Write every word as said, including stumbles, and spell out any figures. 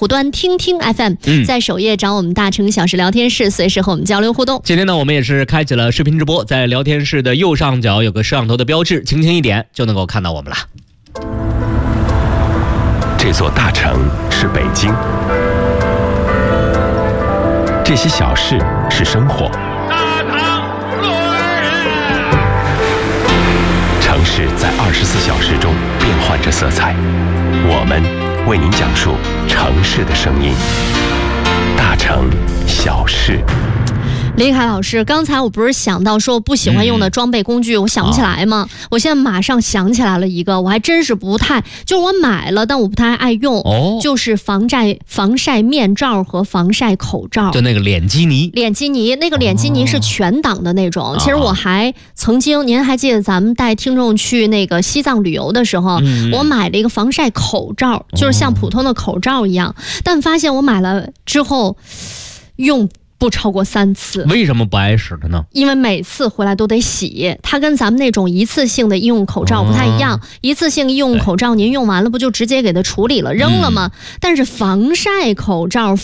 户端听听 F M，、嗯、在首页找我们大城小事聊天室，随时和我们交流互动。 今天呢，我们也是开启了视频直播，在聊天室的右上角有个摄像头的标志，轻轻一点就能够看到我们了。 这座大城是北京，这些小事是生活。城市在二十四小时中变换着色彩，我们为您讲述城市的声音。大城小事。 李凯老师，刚才我不是想到说我不喜欢用的装备工具、嗯、我想不起来吗、哦、我现在马上想起来了一个，我还真是不太，就是我买了但我不太爱用、哦、就是防晒防晒面罩和防晒口罩， 就那个脸基尼脸基尼那个脸基尼是全挡的那种、哦、其实我还曾经，您还记得咱们带听众去那个西藏旅游的时候、嗯、我买了一个防晒口罩，就是像普通的口罩一样、哦、但发现我买了之后用不超过三次。 为什么不爱使的呢？ 因为每次回来都得洗，它跟咱们那种一次性的医用口罩不太一样、哦、一次性医用口罩您用完了不就直接给它处理了扔了吗、嗯、但是防晒口罩